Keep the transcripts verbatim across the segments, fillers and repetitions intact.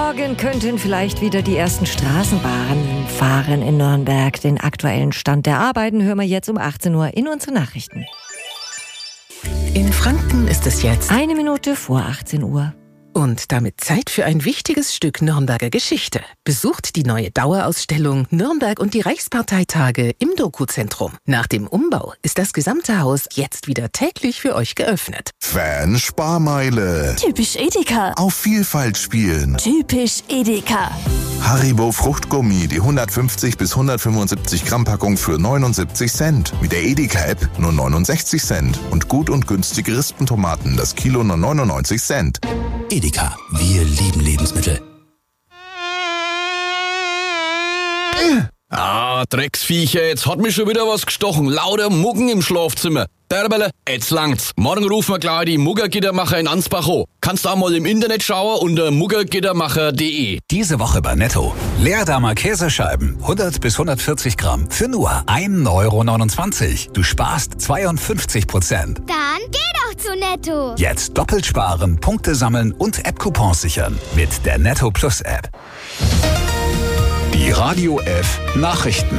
Morgen könnten vielleicht wieder die ersten Straßenbahnen fahren in Nürnberg. Den aktuellen Stand der Arbeiten hören wir jetzt um achtzehn Uhr in unseren Nachrichten. In Franken ist es jetzt Eine Minute vor achtzehn Uhr. Und damit Zeit für ein wichtiges Stück Nürnberger Geschichte. Besucht die neue Dauerausstellung Nürnberg und die Reichsparteitage im Doku-Zentrum. Nach dem Umbau ist das gesamte Haus jetzt wieder täglich für euch geöffnet. Fan-Sparmeile. Typisch Edeka. Auf Vielfalt spielen. Typisch Edeka. Haribo Fruchtgummi, die hundertfünfzig bis hundertfünfundsiebzig Gramm Packung für neunundsiebzig Cent. Mit der Edeka-App nur neunundsechzig Cent. Und gut und günstige Rispentomaten, das Kilo nur neunundneunzig Cent. Edeka, wir lieben Lebensmittel. Ah, Drecksviecher, jetzt hat mich schon wieder was gestochen. Lauter Muggen im Schlafzimmer. Derbele, jetzt langt's. Morgen rufen wir gleich die Muggergittermacher in Ansbach an. Kannst du auch mal im Internet schauen unter muggergittermacher punkt de. Diese Woche bei Netto. Leerdammer Käsescheiben, hundert bis hundertvierzig Gramm, für nur ein Euro neunundzwanzig. Du sparst zweiundfünfzig Prozent. Dann geh doch zu Netto. Jetzt doppelt sparen, Punkte sammeln und App-Coupons sichern. Mit der Netto Plus App. Die Radio F Nachrichten.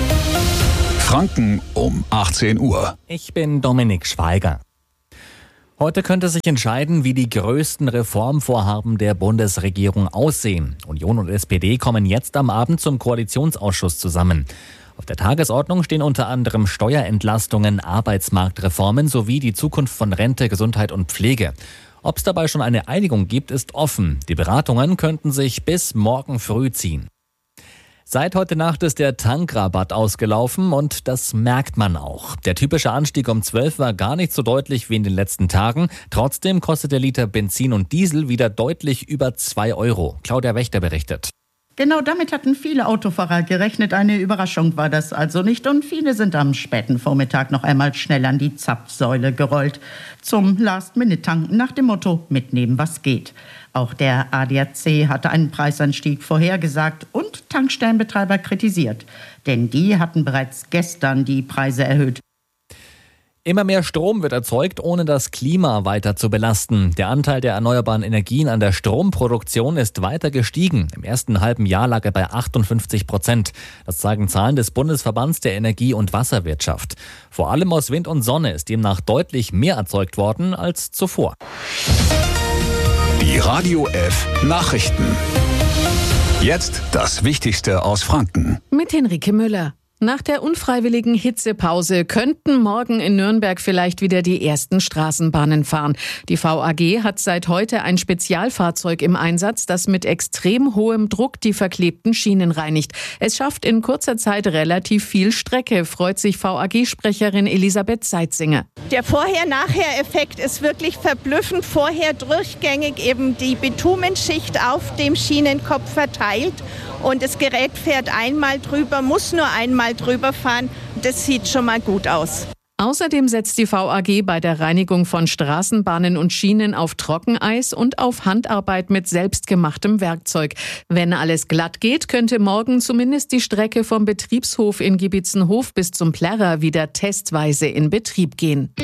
Franken um achtzehn Uhr. Ich bin Dominik Schweiger. Heute könnte sich entscheiden, wie die größten Reformvorhaben der Bundesregierung aussehen. Union und S P D kommen jetzt am Abend zum Koalitionsausschuss zusammen. Auf der Tagesordnung stehen unter anderem Steuerentlastungen, Arbeitsmarktreformen sowie die Zukunft von Rente, Gesundheit und Pflege. Ob es dabei schon eine Einigung gibt, ist offen. Die Beratungen könnten sich bis morgen früh ziehen. Seit heute Nacht ist der Tankrabatt ausgelaufen und das merkt man auch. Der typische Anstieg um zwölf war gar nicht so deutlich wie in den letzten Tagen. Trotzdem kostet der Liter Benzin und Diesel wieder deutlich über zwei Euro. Claudia Wächter berichtet. Genau damit hatten viele Autofahrer gerechnet. Eine Überraschung war das also nicht. Und viele sind am späten Vormittag noch einmal schnell an die Zapfsäule gerollt. Zum Last-Minute-Tanken nach dem Motto, mitnehmen, was geht. Auch der A D A C hatte einen Preisanstieg vorhergesagt und Tankstellenbetreiber kritisiert. Denn die hatten bereits gestern die Preise erhöht. Immer mehr Strom wird erzeugt, ohne das Klima weiter zu belasten. Der Anteil der erneuerbaren Energien an der Stromproduktion ist weiter gestiegen. Im ersten halben Jahr lag er bei achtundfünfzig Prozent. Das zeigen Zahlen des Bundesverbands der Energie- und Wasserwirtschaft. Vor allem aus Wind und Sonne ist demnach deutlich mehr erzeugt worden als zuvor. Die Radio F Nachrichten. Jetzt das Wichtigste aus Franken. Mit Henrike Müller. Nach der unfreiwilligen Hitzepause könnten morgen in Nürnberg vielleicht wieder die ersten Straßenbahnen fahren. Die V A G hat seit heute ein Spezialfahrzeug im Einsatz, das mit extrem hohem Druck die verklebten Schienen reinigt. Es schafft in kurzer Zeit relativ viel Strecke, freut sich V A G-Sprecherin Elisabeth Seitzinger. Der Vorher-Nachher-Effekt ist wirklich verblüffend. Vorher durchgängig eben die Bitumenschicht auf dem Schienenkopf verteilt. Und das Gerät fährt einmal drüber, muss nur einmal drüber fahren. Das sieht schon mal gut aus. Außerdem setzt die V A G bei der Reinigung von Straßenbahnen und Schienen auf Trockeneis und auf Handarbeit mit selbstgemachtem Werkzeug. Wenn alles glatt geht, könnte morgen zumindest die Strecke vom Betriebshof in Giebitzenhof bis zum Plärrer wieder testweise in Betrieb gehen.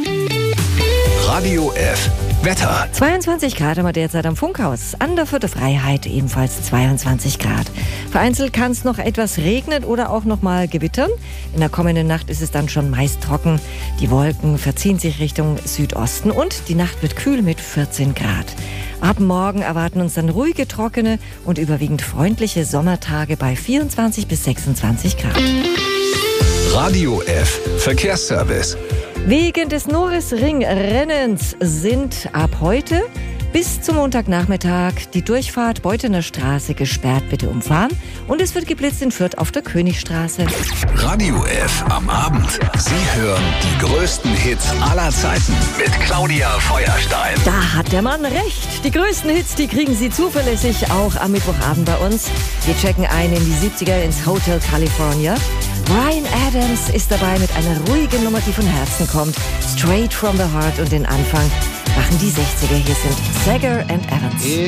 Radio F Wetter. zweiundzwanzig Grad haben wir derzeit am Funkhaus. An der Vierter Freiheit ebenfalls zweiundzwanzig Grad. Vereinzelt kann es noch etwas regnen oder auch noch mal gewittern. In der kommenden Nacht ist es dann schon meist trocken. Die Wolken verziehen sich Richtung Südosten und die Nacht wird kühl mit vierzehn Grad. Ab morgen erwarten uns dann ruhige, trockene und überwiegend freundliche Sommertage bei vierundzwanzig bis sechsundzwanzig Grad. Radio F Verkehrsservice. Wegen des Norrisring-Rennens sind ab heute bis zum Montagnachmittag die Durchfahrt Beuthener Straße gesperrt. Bitte umfahren. Und es wird geblitzt in Fürth auf der Königstraße. Radio F am Abend. Sie hören die größten Hits aller Zeiten mit Claudia Feuerstein. Da hat der Mann recht. Die größten Hits, die kriegen Sie zuverlässig auch am Mittwochabend bei uns. Wir checken ein in die siebziger ins Hotel California. Bryan Adams ist dabei mit einer ruhigen Nummer, die von Herzen kommt. Straight from the Heart, und den Anfang machen die sechziger. Hier sind Sager and Evans.